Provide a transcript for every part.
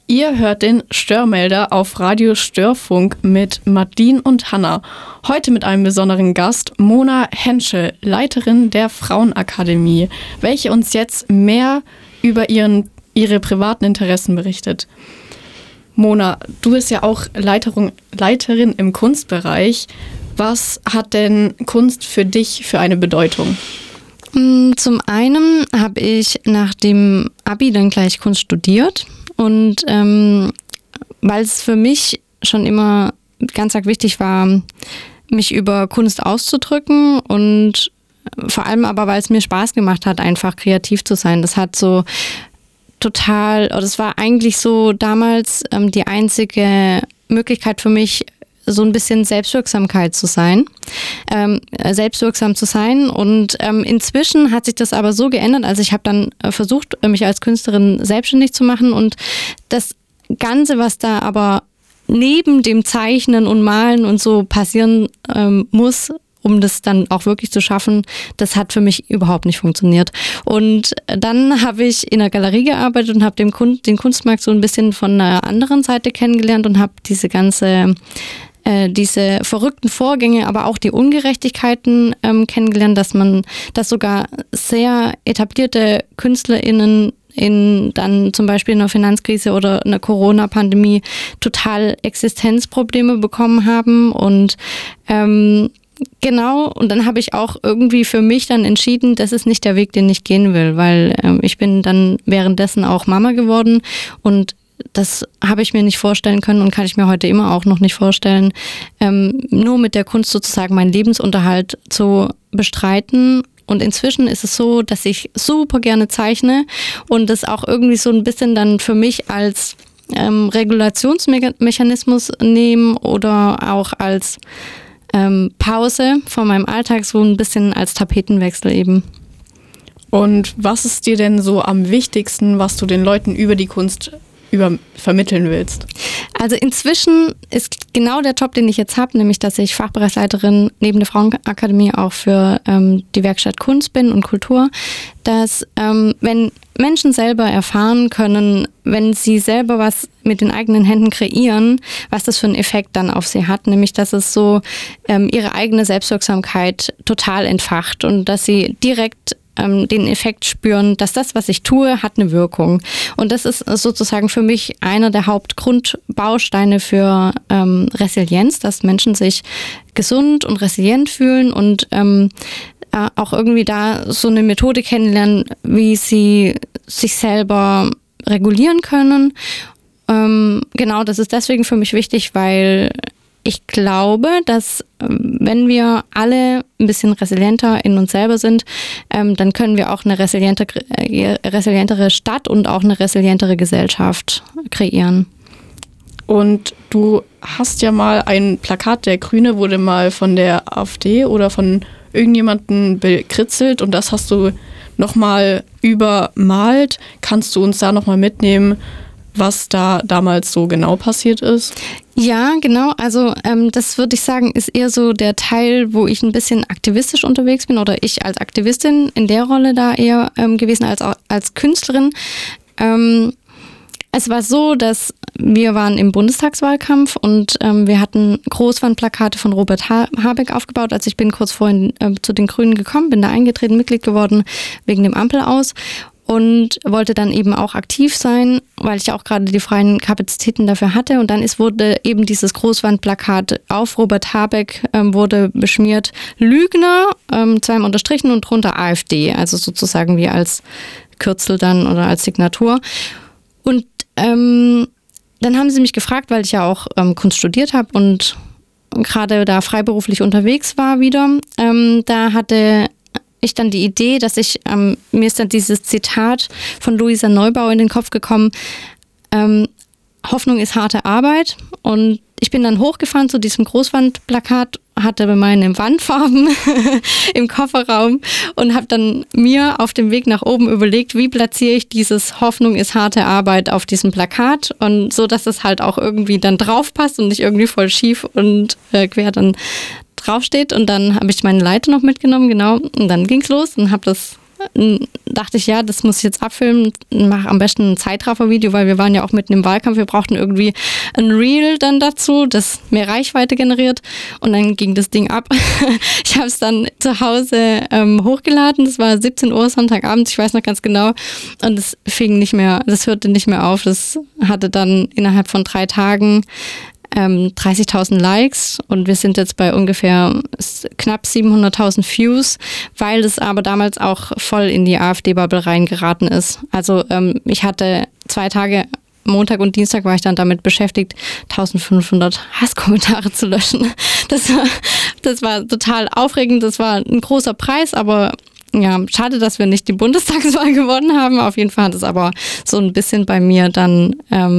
Ihr hört den Störmelder auf Radio Störfunk mit Madeleine und Hanna. Heute mit einem besonderen Gast, Mona Henschel, Leiterin der Frauenakademie, welche uns jetzt mehr über ihre privaten Interessen berichtet. Mona, du bist ja auch Leiterin im Kunstbereich. Was hat denn Kunst für dich für eine Bedeutung? Zum einen habe ich nach dem Abi dann gleich Kunst studiert und weil es für mich schon immer ganz arg wichtig war, mich über Kunst auszudrücken und vor allem aber, weil es mir Spaß gemacht hat, einfach kreativ zu sein. Das hat so total, oder es war eigentlich so damals die einzige Möglichkeit für mich, so ein bisschen selbstwirksam zu sein und inzwischen hat sich das aber so geändert, also ich habe dann versucht, mich als Künstlerin selbstständig zu machen und das Ganze, was da aber neben dem Zeichnen und Malen und so passieren muss, um das dann auch wirklich zu schaffen, das hat für mich überhaupt nicht funktioniert. Und dann habe ich in der Galerie gearbeitet und habe den Kunstmarkt so ein bisschen von einer anderen Seite kennengelernt und habe diese verrückten Vorgänge, aber auch die Ungerechtigkeiten kennengelernt, dass sogar sehr etablierte KünstlerInnen dann zum Beispiel in einer Finanzkrise oder einer Corona-Pandemie total Existenzprobleme bekommen haben und genau, und dann habe ich auch irgendwie für mich dann entschieden, das ist nicht der Weg, den ich gehen will, weil ich bin dann währenddessen auch Mama geworden und das habe ich mir nicht vorstellen können und kann ich mir heute immer auch noch nicht vorstellen, nur mit der Kunst sozusagen meinen Lebensunterhalt zu bestreiten. Und inzwischen ist es so, dass ich super gerne zeichne und das auch irgendwie so ein bisschen dann für mich als Regulationsmechanismus nehme oder auch als Pause von meinem Alltag, so ein bisschen als Tapetenwechsel eben. Und was ist dir denn so am wichtigsten, was du den Leuten über die Kunst vermitteln willst? Also inzwischen ist genau der Job, den ich jetzt habe, nämlich dass ich Fachbereichsleiterin neben der Frauenakademie auch für die Werkstatt Kunst bin und Kultur, dass wenn Menschen selber erfahren können, wenn sie selber was mit den eigenen Händen kreieren, was das für einen Effekt dann auf sie hat, nämlich dass es so ihre eigene Selbstwirksamkeit total entfacht und dass sie direkt den Effekt spüren, dass das, was ich tue, hat eine Wirkung. Und das ist sozusagen für mich einer der Hauptgrundbausteine für Resilienz, dass Menschen sich gesund und resilient fühlen und auch irgendwie da so eine Methode kennenlernen, wie sie sich selber regulieren können. Genau, das ist deswegen für mich wichtig, weil ich glaube, dass wenn wir alle ein bisschen resilienter in uns selber sind, dann können wir auch eine resilientere Stadt und auch eine resilientere Gesellschaft kreieren. Und du hast ja mal ein Plakat, der Grüne wurde mal von der AfD oder von irgendjemandem bekritzelt und das hast du nochmal übermalt. Kannst du uns da nochmal mitnehmen, was da damals so genau passiert ist? Ja, genau. Also das würde ich sagen, ist eher so der Teil, wo ich ein bisschen aktivistisch unterwegs bin oder ich als Aktivistin in der Rolle da eher gewesen als Künstlerin. Es war so, dass wir waren im Bundestagswahlkampf und wir hatten Großwandplakate von Robert Habeck aufgebaut. Also ich bin kurz vorhin zu den Grünen gekommen, bin da eingetreten, Mitglied geworden wegen dem Ampel-Aus. Und wollte dann eben auch aktiv sein, weil ich auch gerade die freien Kapazitäten dafür hatte. Und dann wurde eben dieses Großwandplakat auf Robert Habeck wurde beschmiert, Lügner, zweimal unterstrichen und drunter AfD, also sozusagen wie als Kürzel dann oder als Signatur. Und dann haben sie mich gefragt, weil ich ja auch Kunst studiert habe und gerade da freiberuflich unterwegs war wieder, da hatte ich dann die Idee, dass mir ist dann dieses Zitat von Luisa Neubauer in den Kopf gekommen, Hoffnung ist harte Arbeit, und ich bin dann hochgefahren zu diesem Großwandplakat, hatte meine Wandfarben im Kofferraum und habe dann mir auf dem Weg nach oben überlegt, wie platziere ich dieses Hoffnung ist harte Arbeit auf diesem Plakat und so, dass es halt auch irgendwie dann drauf passt und nicht irgendwie voll schief und quer dann draufsteht. Und dann habe ich meine Leiter noch mitgenommen, genau, und dann ging's los und habe das dachte ich, ja, das muss ich jetzt abfilmen, mache am besten ein Zeitraffer-Video, weil wir waren ja auch mitten im Wahlkampf, wir brauchten irgendwie ein Reel dann dazu, das mehr Reichweite generiert und dann ging das Ding ab. Ich habe es dann zu Hause hochgeladen, das war 17 Uhr Sonntagabend, ich weiß noch ganz genau, und es hörte nicht mehr auf, das hatte dann innerhalb von 3 Tagen 30.000 Likes und wir sind jetzt bei ungefähr knapp 700.000 Views, weil es aber damals auch voll in die AfD-Bubble reingeraten ist. Also ich hatte 2 Tage, Montag und Dienstag war ich dann damit beschäftigt, 1500 Hasskommentare zu löschen. Das war total aufregend, das war ein großer Preis, aber ja, schade, dass wir nicht die Bundestagswahl gewonnen haben. Auf jeden Fall hat es aber so ein bisschen bei mir dann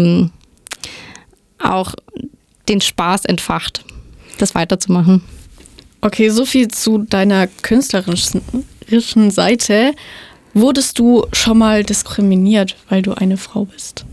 auch den Spaß entfacht, das weiterzumachen. Okay, so viel zu deiner künstlerischen Seite. Wurdest du schon mal diskriminiert, weil du eine Frau bist?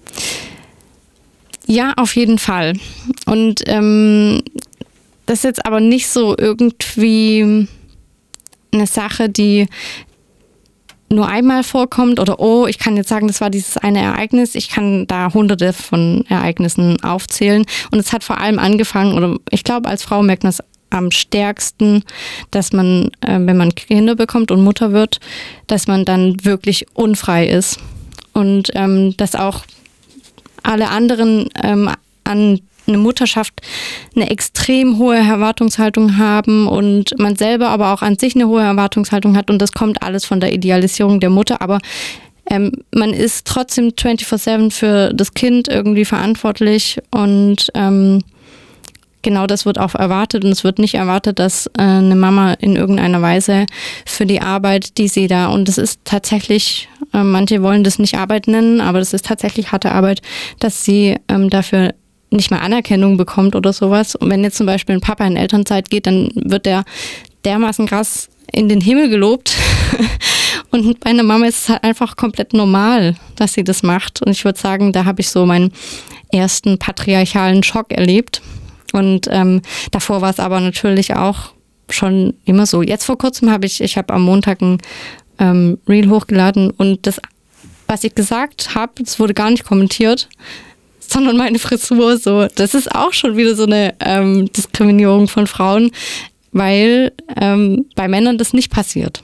Ja, auf jeden Fall. Und das ist jetzt aber nicht so irgendwie eine Sache, die nur einmal vorkommt oder ich kann jetzt sagen, das war dieses eine Ereignis. Ich kann da hunderte von Ereignissen aufzählen. Und es hat vor allem angefangen, oder ich glaube, als Frau merkt man es am stärksten, dass man, wenn man Kinder bekommt und Mutter wird, dass man dann wirklich unfrei ist. Und dass auch alle anderen an eine Mutterschaft eine extrem hohe Erwartungshaltung haben und man selber aber auch an sich eine hohe Erwartungshaltung hat und das kommt alles von der Idealisierung der Mutter, aber man ist trotzdem 24/7 für das Kind irgendwie verantwortlich und genau das wird auch erwartet und es wird nicht erwartet, dass eine Mama in irgendeiner Weise für die Arbeit, die sie da, und das ist tatsächlich, manche wollen das nicht Arbeit nennen, aber das ist tatsächlich harte Arbeit, dass sie dafür nicht mal Anerkennung bekommt oder sowas. Und wenn jetzt zum Beispiel ein Papa in Elternzeit geht, dann wird der dermaßen krass in den Himmel gelobt. Und bei einer Mama ist es halt einfach komplett normal, dass sie das macht. Und ich würde sagen, da habe ich so meinen ersten patriarchalen Schock erlebt. Und davor war es aber natürlich auch schon immer so. Jetzt vor kurzem habe ich am Montag ein Reel hochgeladen und das, was ich gesagt habe, das wurde gar nicht kommentiert, sondern meine Frisur so. Das ist auch schon wieder so eine Diskriminierung von Frauen, weil bei Männern das nicht passiert.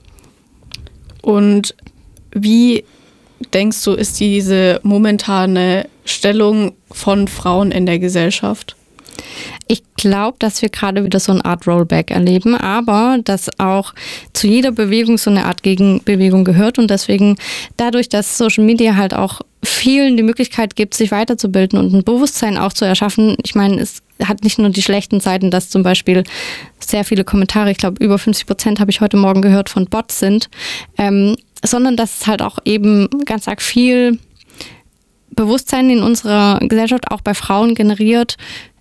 Und wie denkst du, ist diese momentane Stellung von Frauen in der Gesellschaft? Ich glaube, dass wir gerade wieder so eine Art Rollback erleben, aber dass auch zu jeder Bewegung so eine Art Gegenbewegung gehört und deswegen dadurch, dass Social Media halt auch vielen die Möglichkeit gibt, sich weiterzubilden und ein Bewusstsein auch zu erschaffen. Ich meine, es hat nicht nur die schlechten Seiten, dass zum Beispiel sehr viele Kommentare, ich glaube über 50% habe ich heute Morgen gehört, von Bots sind, sondern dass es halt auch eben ganz arg viel Bewusstsein in unserer Gesellschaft auch bei Frauen generiert,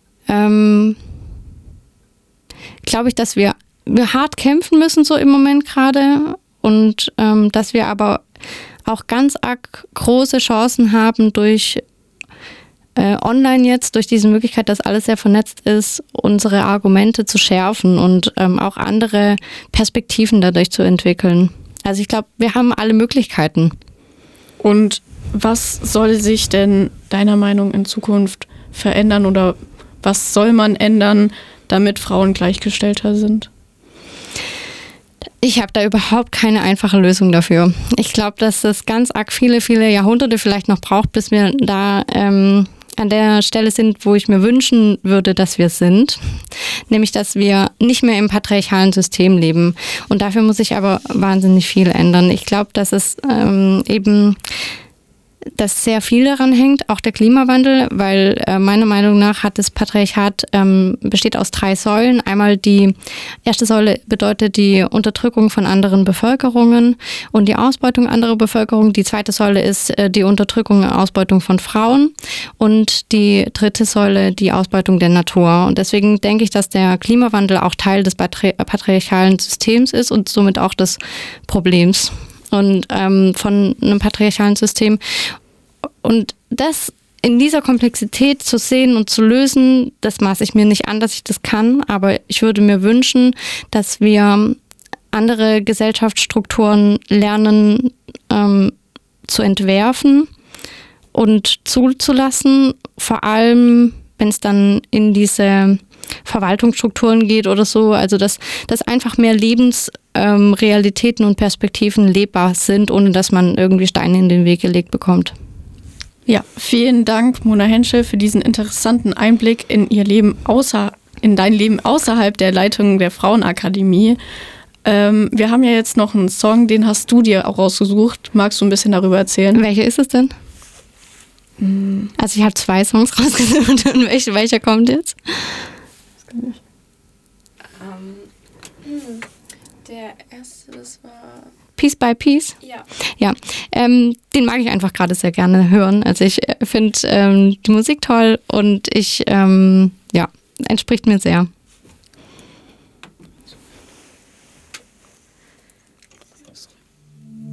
glaube ich, dass wir hart kämpfen müssen so im Moment gerade und dass wir aber auch ganz arg große Chancen haben durch online jetzt, durch diese Möglichkeit, dass alles sehr vernetzt ist, unsere Argumente zu schärfen und auch andere Perspektiven dadurch zu entwickeln. Also ich glaube, wir haben alle Möglichkeiten. Und was soll sich denn deiner Meinung in Zukunft verändern oder was soll man ändern, damit Frauen gleichgestellter sind? Ich habe da überhaupt keine einfache Lösung dafür. Ich glaube, dass es ganz arg viele, viele Jahrhunderte vielleicht noch braucht, bis wir da an der Stelle sind, wo ich mir wünschen würde, dass wir sind. Nämlich, dass wir nicht mehr im patriarchalen System leben. Und dafür muss sich aber wahnsinnig viel ändern. Ich glaube, dass es dass sehr viel daran hängt, auch der Klimawandel, weil meiner Meinung nach hat das Patriarchat besteht aus 3 Säulen. Einmal die erste Säule bedeutet die Unterdrückung von anderen Bevölkerungen und die Ausbeutung anderer Bevölkerung. Die zweite Säule ist die Unterdrückung und Ausbeutung von Frauen und die dritte Säule die Ausbeutung der Natur. Und deswegen denke ich, dass der Klimawandel auch Teil des patriarchalen Systems ist und somit auch des Problems und von einem patriarchalen System. Und das in dieser Komplexität zu sehen und zu lösen, das maße ich mir nicht an, dass ich das kann, aber ich würde mir wünschen, dass wir an andere Gesellschaftsstrukturen lernen zu entwerfen und zuzulassen, vor allem wenn es dann in diese Verwaltungsstrukturen geht oder so, also dass einfach mehr Lebensrealitäten und Perspektiven lebbar sind, ohne dass man irgendwie Steine in den Weg gelegt bekommt. Ja, vielen Dank, Mona Henschel, für diesen interessanten Einblick in dein Leben außerhalb der Leitung der Frauenakademie. Wir haben ja jetzt noch einen Song, den hast du dir auch rausgesucht. Magst du ein bisschen darüber erzählen? Welcher ist es denn? Also ich habe 2 Songs rausgesucht und welcher kommt jetzt? Das kann ich. Der erste, das war Piece by Piece. Ja. Den mag ich einfach gerade sehr gerne hören. Also ich finde die Musik toll und entspricht mir sehr.